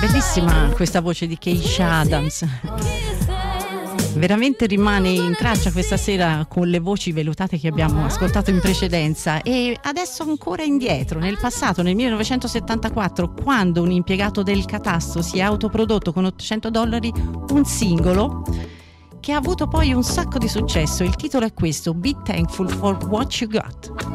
Bellissima questa voce di Keisha Adams. Veramente rimane in traccia questa sera con le voci velutate che abbiamo ascoltato in precedenza. E adesso ancora indietro, nel passato, nel 1974, quando un impiegato del catasto si è autoprodotto con $800 un singolo che ha avuto poi un sacco di successo. Il titolo è questo: Be Thankful for What You Got.